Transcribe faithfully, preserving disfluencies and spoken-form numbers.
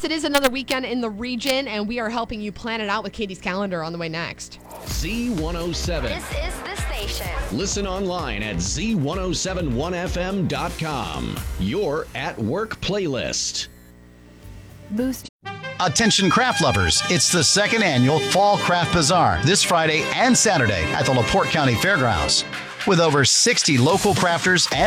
it is another weekend in the region, and we are helping you plan it out with Katie's calendar on the way next. Z one oh seven. This is the station. Listen online at z ten seventy-one f m dot com. Your at work playlist. Boost. Attention craft lovers, it's the second annual Fall Craft Bazaar this Friday and Saturday at the LaPorte County Fairgrounds. With over sixty local crafters and